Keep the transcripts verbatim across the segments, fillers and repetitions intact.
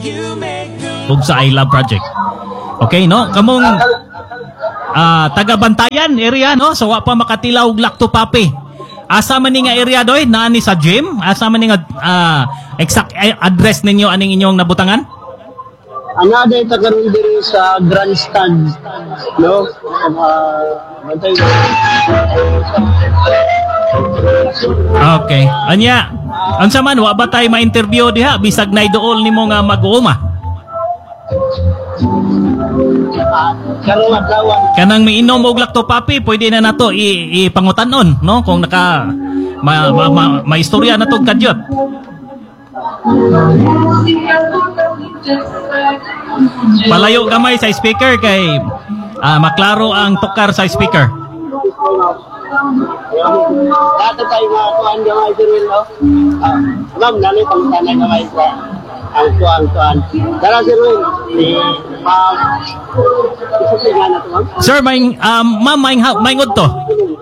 ug sa I Love Project. Okay, no? Kamong uh, taga-Bantayan area, no? So, wa pa makatilaw og Lacto Papi. Asa man ni nga area doy? Naani sa gym? Asa man ni nga uh, exact address ninyo aning inyong nabutangan? Ana day tagaron diri sa grandstand, no? Uh, bantay. Okay. Anya, unsa man wa ba tay ma-interview diha bisag nay duol nimo nga mag-uuma? Karong adlaw kanang miinom og Lacto Papi, pwede na nato ipangutan-on, no? Kung naka ma, ma, ma, ma istorya na tong kadyot. Palayo gamay sa speaker kay uh, maklaro ang tukar sa speaker. Dato tayo mga kuhan gamay sir Will, no? Uh, ma'am, nani pang tanay gamay sa ang kuhan-kuhan. Tara sir Will, si ma'am, isa sa nga na to ma'am? Sir, may, um, ma'am, may, may ngod to.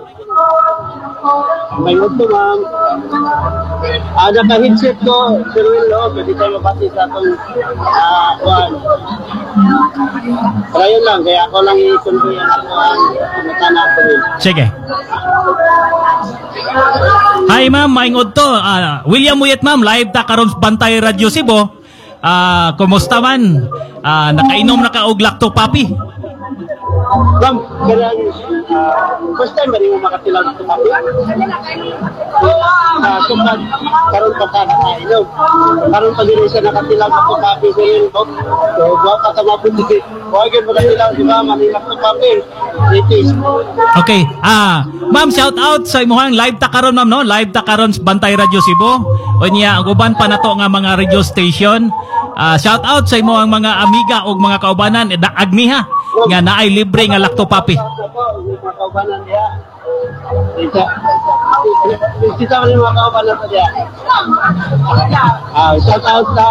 May ngod to ma'am. Ada ka headset ko, sir Will, no? Pwede tayo mabati sa itong uh, kuhan. Pero yun lang, kaya ako lang i-convey ang ako ang matana ko rin. Sige. Hi ma'am, maingod to. Uh, William Muyet ma'am, live ta karon sa Bantay Radio Cebu. Uh, kumusta man? Uh, nakainom na ka og Lacto Papi? Ma'am, ganyan, uh, first time ba rin mo makatilaw Lacto Papi? Uh, sumad, karoon pa ka nakainom. Karoon pa din siya nakatilaw Lacto Papi sa rin po. So, buwan ka tamapin dito. Huwag yun makatilaw, di ba? Mani Lacto Papi. Okay. Ah, ma'am, shout out sa imuhang live ta karon ma'am, no? Live ta karon sa Bantay Radio Cebu. O niya, ang uban pa nato nga mga radio station. Ah, shout out sa imuhang mga amiga o mga kaubanan, agmiha nga naay libre nga Lacto Papi. Mga kaubanan niya. Kita. Kita rin mga kaubanan niya. Ah, shout out sa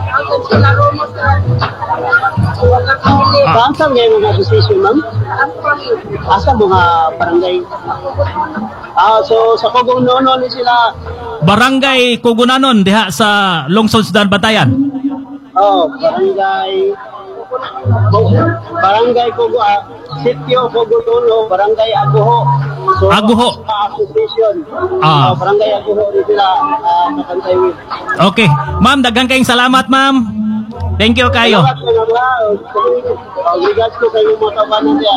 Saan saan ngayon mga association, ma'am? Asa mga barangay? Ah, so sa Kogong Nono ni sila. Barangay Kugunanon diha sa Lungsod Sudan, Bantayan. Oh, barangay Barangay Kogo, ah, Sitio Kogong Nono, Barangay Aguho. So, Aguho. Association. Ah. Oh, Barangay Aguho ni sila, ah, Nakantay with. Okay. Ma'am, daghang kayong salamat, ma'am. Thank you kayo. Obrigado ko kayo mga kabanan niya.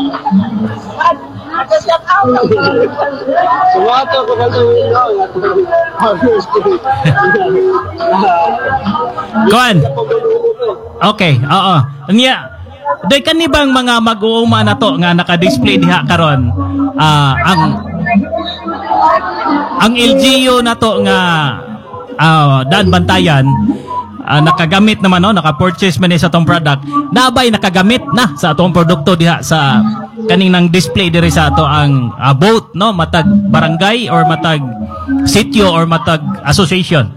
Sumato ko ba ito? Kuan. Okay, oo. Niya, doy kanibang mga mag-uuma na to nga naka-display diha karon. Ah, ang ang L G U na to nga uh, Dan Bantayan. Uh, nakagamit naman, no, naka-purchase man sa atong product, nabay nakagamit na sa atong produkto diha sa kaning nang display diri sa ato ang uh, boat, no, matag barangay or matag sitio or matag association.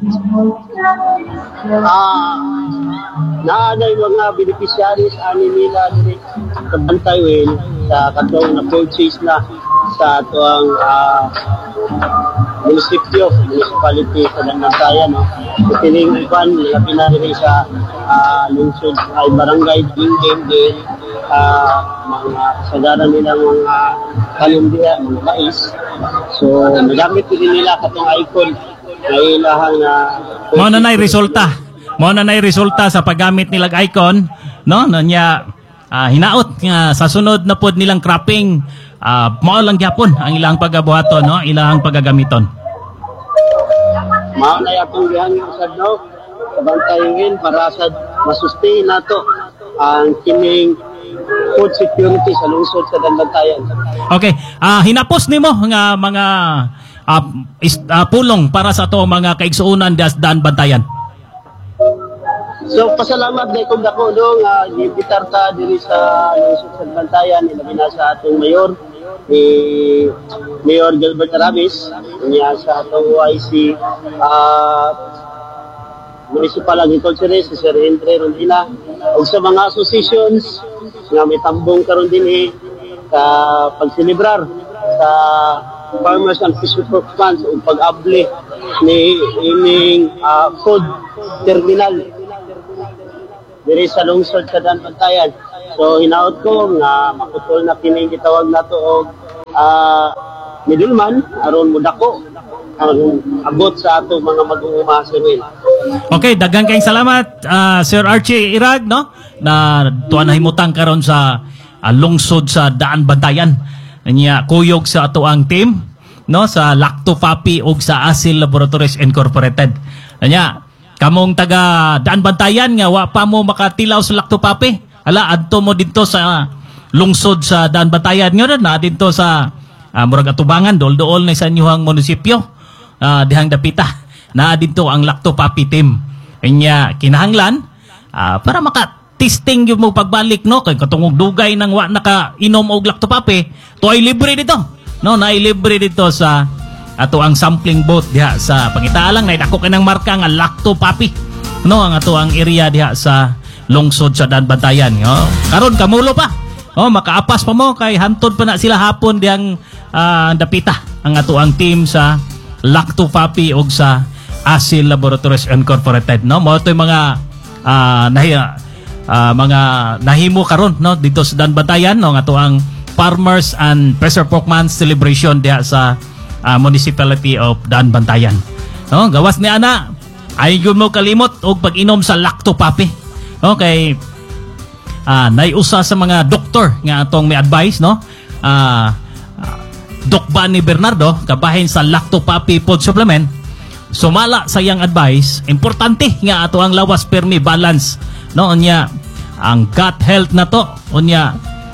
Ah, naanay mga beneficiaries ani nila diri sa Bantay Will sa katong na-purchase na sa ato ang uh, munisipyo, municipality sa Bantayan, no. Piling iban nila pinari sa uh, lungsod ay barangay Dingding din, uh, mga kasagaran nila mga kalimdiya, mga mais. So nagamit din nila katong icon na ilahang na uh, mao na nay resulta mao na nay resulta sa paggamit nilang icon, no, nanya uh, hinaot nga sa sunod na pod nilang cropping, uh, mao lang gyapon ang ilang pagabuhaton, no, ilang pagagamiton. Mao na atong gihan yung sad, no, kabantayin para sa masustain nato ang kining food security sa lungsod sa Bantayan. Okay, ah uh, hinapos nimo nga mga uh, is, uh, pulong para sa ato mga kaigsuonan das Dan Bantayan. So pasalamat dai kung dako no nga gibitar ta diri sa lungsod sa Bantayan, ilabi na sa atong mayor ni Mayor Gilbert Aramis, niya sa atong Y C uh, Municipal Agriculture si Sir Henry Rondina, ug sa mga associations nga may tambong karon dinhi sa pagselebrar sa Farmers and Fisherfolk Funds ug pag-abli ni ining uh, food terminal diri sa lungsod sa Danbantayan. So hinaot ko nga makutol na kini gitawag nato og ah, middleman aron mudako ang abot sa ato mga mag-uuma Sir Will. Okay, daghang kayong salamat ah, Sir Archie Irag, no? Na tuwa na himutang karon sa ah, lungsod sa Daan Bantayan. Nya kuyog sa ato ang team, no, sa Lactopapi ug sa Asil Laboratories Incorporated. Nya kamong taga Daan Bantayan nga wa pa mo makatilaw sa Lactopapi. Hala adto mo dito sa lungsod sa Daan Bantayan nga na dito sa ah, murag atubangan dol-dol na sa inyong munisipyo. Uh, dihang dapita na dito ang Lactopapi team. Inya kinahanglan uh, para maka-testing yung mo pagbalik, no, kay katungog dugay nang wa naka-inom og Lactopapi, to ay libre dito, no, na ay libre dito sa ato ang sampling booth diha sa pangitaalang na dako kanang marka nga Lactopapi, no, ang ato ang area diha sa lungsod sa Daan Bantayan, no. Karon kamulo pa, oh, makaapas pa mo kay hantod pa na sila hapon dihang uh, dapita ang ato ang team sa Lactopapi og sa Asil Laboratories Incorporated, no, mo toy mga uh, nahi, uh, mga nahimo karon, no, dito sa Daan Bantayan, no, nga to ang Farmers and Preserve Pork Month celebration diha sa uh, Municipality of Daan Bantayan, no. Gawas ni ana ay gyud mo kalimot og pag-inom sa Lactopapi, okay. Uh, naiusa sa mga doktor nga atong may advice, no, uh, Doc Bani Bernardo kabahin sa Lactopapi food supplement. Sumala sa iyang advice, importante nga ato ang lawas permi balance, no, unya ang gut health na to, unya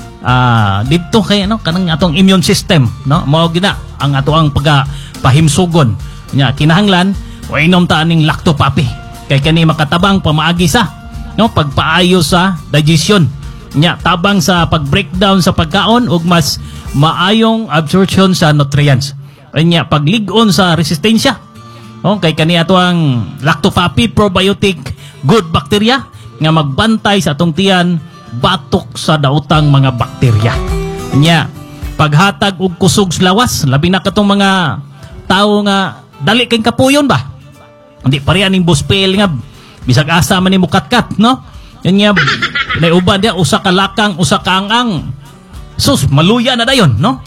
uh, dito kay ano kanang atong immune system, no, mao gina ang ato ang pagpahimsugon, unya kinahanglan wa inom ta aning Lactopapi kay kani makatabang pamaagi sa, no, pagpaayo sa digestion, unya tabang sa pag-breakdown sa pagkaon ug mas maayong absorption sa nutrients. Anya paglig-on sa resistensya. Okay, kani ato ang Lactopapi probiotic good bacteria nga magbantay sa atong tiyan batok sa daotang mga bakterya. Anya paghatag og kusog sa lawas, labi na katong mga tao nga dali kay kapuyon ba. Hindi pareha ning buspel nga bisag asa man ni mukatkat, no? Anya naiuban dia usa ka lakang, usa ka ang sus, maluya na dayon, no?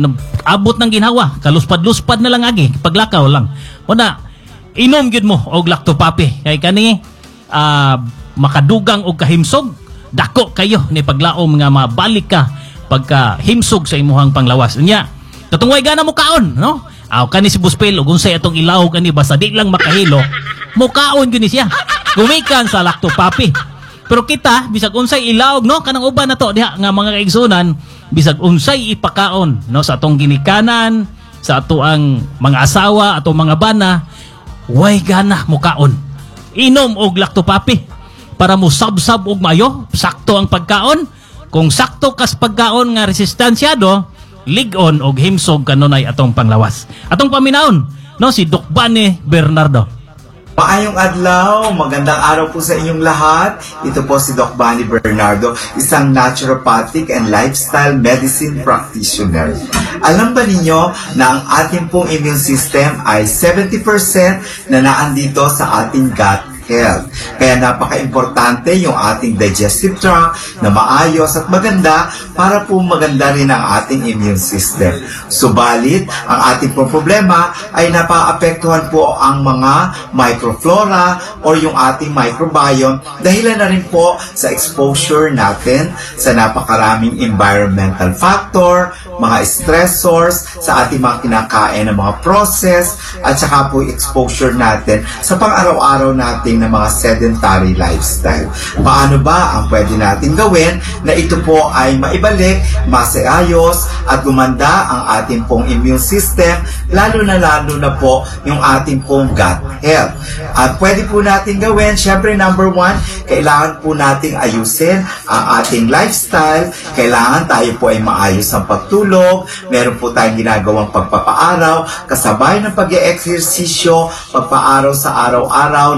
Abot ng ginhawa, kaluspad-luspad na lang agi, paglakaw lang. O na, inom gyud mo og Lactopapi. Kay kani, uh, makadugang og kahimsog, dako kayo ni paglaom nga mabalik ka pagka himsog sa imuhang panglawas. Unya, katong way gana mo kaon, no? Aw kani si Buspel ug unsay atong ilaw kani basta di lang makahilo, mo kaon gyud ni siya. Gumikan sa Lactopapi. Pero kita bisag unsay ilawog, no, kanang uban na to diha nga mga kaigsunan, bisag unsay ipakaon, no, sa atong ginikanan, sa ato ang mga asawa, atong mga bana, way gana mo kaon. Inom og Lactopapi para mo sabsab og mayo, sakto ang pagkaon. Kung sakto kas pagkaon nga resistansyado, lig-on og himsog kanunay atong panglawas. Atong paminaon, no, si Doc Bani Bernardo. Maayong adlaw, magandang araw po sa inyong lahat. Ito po si Doc Bani Bernardo, isang naturopathic and lifestyle medicine practitioner. Alam ba ninyo na ang ating pong immune system ay seventy percent na naandito sa ating gut health. Kaya napaka-importante yung ating digestive tract na maayos at maganda para po maganda rin ang ating immune system. Subalit, ang ating pong problema ay napaapektuhan po ang mga microflora or yung ating microbiome dahilan na rin po sa exposure natin sa napakaraming environmental factor, mga stressors, sa ating mga kinakain ng mga process, at saka po exposure natin sa pang-araw-araw natin ng mga sedentary lifestyle. Paano ba ang pwede natin gawin na ito po ay maibalik, masaayos, at gumanda ang ating pong immune system, lalo na lalo na po yung ating pong gut health. At pwede po natin gawin, syempre number one, kailangan po nating ayusin ang ating lifestyle. Kailangan tayo po ay maayos ang pagtulog, meron po tayong ginagawang pagpapaaraw, kasabay ng pag-e-exersisyo, pagpaaraw sa araw-araw na thirty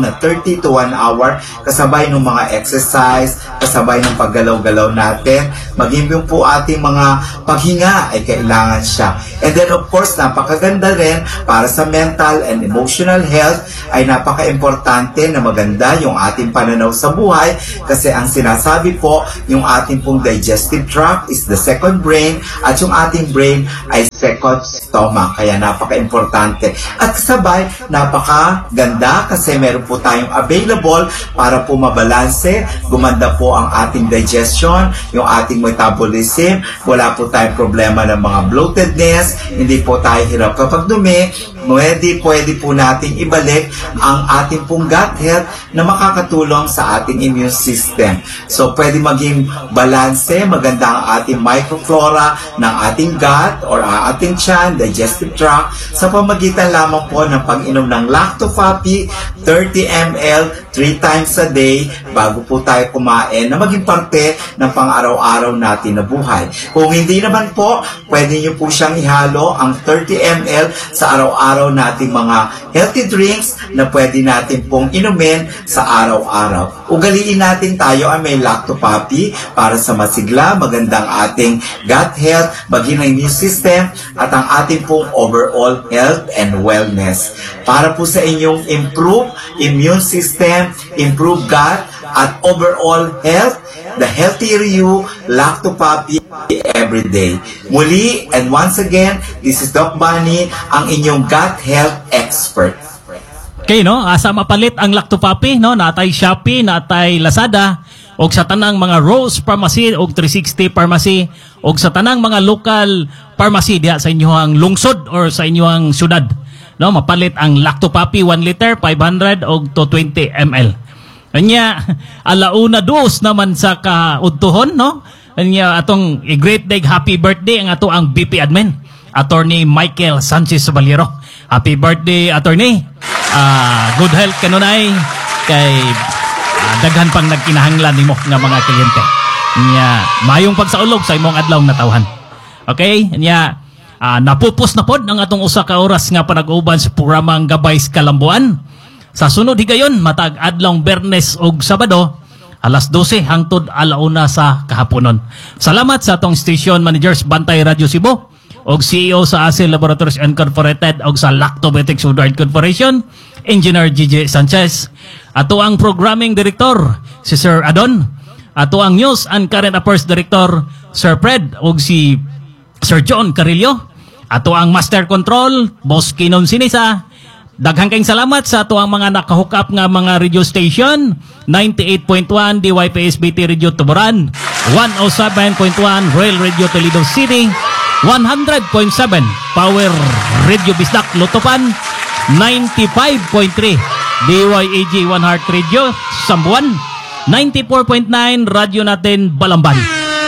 forty to one hour, kasabay ng mga exercise, kasabay ng paggalaw-galaw natin, maging yung po ating mga paghinga ay kailangan siya. And then of course, napakaganda rin para sa mental and emotional health, ay napaka-importante na maganda yung ating pananaw sa buhay, kasi ang sinasabi po, yung ating pong digestive tract is the second brain, at yung ating brain ay second stomach, kaya napaka-importante. At kasabay, napakaganda kasi meron po tayong available para po mabalanse, gumanda po ang ating digestion, yung ating metabolism, wala po tayong problema ng mga bloatedness, hindi po tayo hirap kapag dumi, pwede, pwede po nating ibalik ang ating pong gut health na makakatulong sa ating immune system. So, pwede maging balanse, maganda ang ating microflora ng ating gut or ang ating tiyan, digestive tract, sa pamagitan lamang po ng pag-inom ng Lactofapi, thirty milliliters, three times a day, bago po tayo kumain, na maging parte ng pang-araw-araw natin na buhay. Kung hindi naman po, pwede nyo po siyang ihalo ang thirty milliliters sa araw-araw nating mga healthy drinks na pwede natin pong inumin sa araw-araw. Ugaliin natin tayo ay may Lactopapi para sa masigla, magandang ating gut health, maging ang immune system, at ang ating pong overall health and wellness. Para po sa inyong improve immune system, improve gut, at overall health, the healthier you, Lactopapi every day. Muli, and once again, this is Doc Bunny, ang inyong gut health expert. Okay, no? Asa mapalit ang Lactopapi, no? Natay Shopee, natay Lazada, og sa tanang mga Rose Pharmacy og three sixty Pharmacy, og sa tanang mga local pharmacy diha sa inyong lungsod or sa inyong syudad. No, mapalit ang Lactopapi one liter, five hundred og to twenty milliliters. Kanya, alauna dos naman sa kaudtuhon, no? Kanya, atong i-great day, happy birthday ang ato ang B P admin, Attorney Michael Sanchez Sabaliero. Happy birthday, Attorney. Uh, good health kanunay, kay uh, daghan pang nagkinahanglan nimo nga mga kliyente. Kanya, mayong pagsaulog sa imong adlaw na tawhan. Okay? Kanya, uh, napupos na pod ang atong usa ka oras nga panag-uban sa programang Gabay sa Kalambuan. Sa sunod higayon, matag adlong Bernes ug Sabado, alas dose hangtod alauna sa kahaponon. Salamat sa atong station managers Bantay Radio Cebu og C E O sa A S E Laboratories Incorporated og sa Lactobetics Woodward Corporation, Engineer G J Sanchez. Ato ang Programming Director, si Sir Adon. Ato ang News and Current Affairs Director, Sir Fred og si Sir John Carillo. Ato ang Master Control, Boss Kinon Sinisa. Daghang kayong salamat sa ato ang mga nakahook up nga mga radio station. ninety-eight point one D Y P S B T Radio Tuburan, one oh seven point one Royal Radio Toledo City, one hundred point seven Power Radio Bisdak Lutopan, ninety-five point three D Y A G One Heart Radio Sambuan, ninety-four point nine Radio Natin Balamban.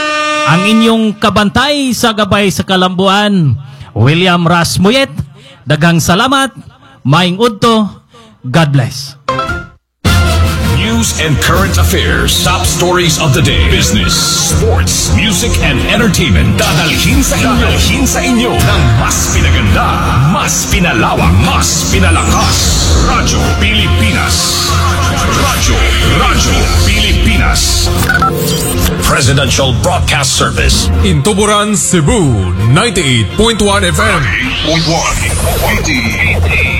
Ang inyong kabantay sa Gabay sa Kalambuan, William Rasmuyet. Daghang salamat. Maing udto, God bless. News and current affairs, top stories of the day, business, sports, music, and entertainment. Dadalhin sa inyo, dadalhin sa inyo ng mas pinaganda, mas pinalawak, mas pinalakas. Radyo Pilipinas. Radyo, Radyo Pilipinas. Presidential Broadcast Service. In Tuburan, Cebu, ninety-eight point one F M. ninety-eight point one.